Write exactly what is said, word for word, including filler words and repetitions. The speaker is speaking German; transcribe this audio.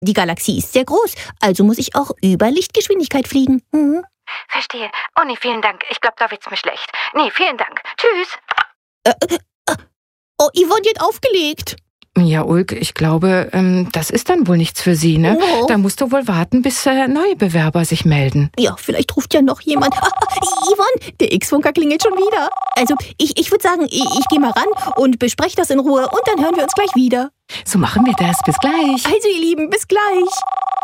die Galaxie ist sehr groß, also muss ich auch über Lichtgeschwindigkeit fliegen. Mhm. Verstehe. Oh nee, vielen Dank. Ich glaube, da wird's mir schlecht. Nee, vielen Dank. Tschüss. Äh, äh, oh, Yvonne, die hat aufgelegt. Ja, Ulk, ich glaube, ähm, das ist dann wohl nichts für Sie, ne? Oh. Da musst du wohl warten, bis äh, neue Bewerber sich melden. Ja, vielleicht ruft ja noch jemand. Ah, Yvonne, der X-Funker klingelt schon wieder. Also, ich, ich würde sagen, ich, ich gehe mal ran und bespreche das in Ruhe und dann hören wir uns gleich wieder. So machen wir das. Bis gleich. Also, ihr Lieben, bis gleich.